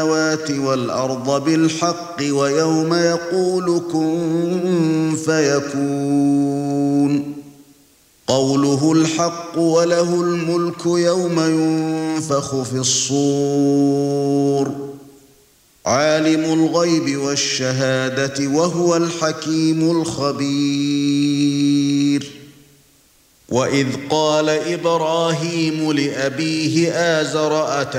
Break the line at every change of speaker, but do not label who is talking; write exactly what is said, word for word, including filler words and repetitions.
السماوات والأرض بالحق ويوم يقول كن فيكون قوله الحق وله الملك يوم ينفخ في الصور عالم الغيب والشهادة وهو الحكيم الخبير وإذ قال إبراهيم لأبيه آزر أتتخذ